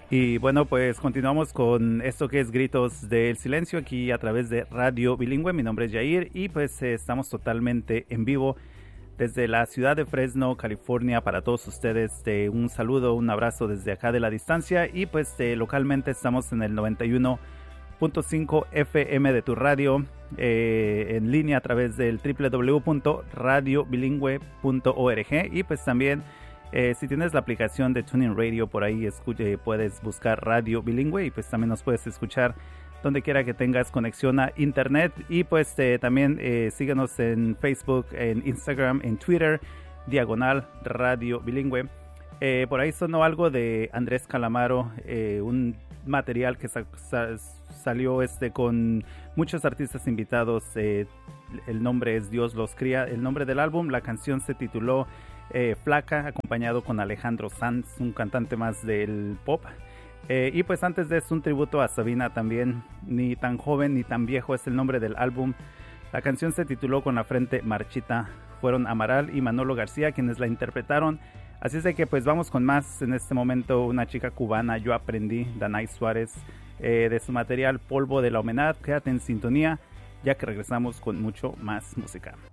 Y bueno, pues continuamos con esto que es Gritos del Silencio aquí a través de Radio Bilingüe. Mi nombre es Yair y pues estamos totalmente en vivo desde la ciudad de Fresno, California, para todos ustedes. Un saludo, un abrazo desde acá de la distancia y pues localmente estamos en el 91.5 FM de tu radio, en línea a través del www.radiobilingüe.org y pues también si tienes la aplicación de Tuning Radio, por ahí puedes buscar Radio Bilingüe y pues también nos puedes escuchar donde quiera que tengas conexión a internet. Y pues también síguenos en Facebook, en Instagram, en Twitter, diagonal Radio Bilingüe. Por ahí sonó algo de Andrés Calamaro, un material que salió con muchos artistas invitados. El nombre es Dios los cría, el nombre del álbum. La canción se tituló Flaca, acompañado con Alejandro Sanz, un cantante más del pop. Y pues antes de eso, un tributo a Sabina también. Ni tan joven ni tan viejo es el nombre del álbum. La canción se tituló Con la frente marchita. Fueron Amaral y Manolo García quienes la interpretaron. Así es de que pues vamos con más. En este momento una chica cubana, Yo Aprendí, Danay Suárez, de su material Polvo de la Humedad. Quédate en sintonía, ya que regresamos con mucho más música.